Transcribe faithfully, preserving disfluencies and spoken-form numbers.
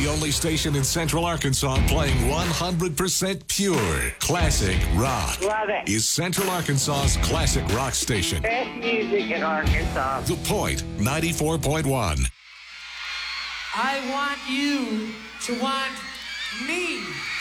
The only station in Central Arkansas playing one hundred percent pure classic rock. Love it. Is Central Arkansas's classic rock station. Best music in Arkansas. The Point, ninety-four point one. I want you to want me.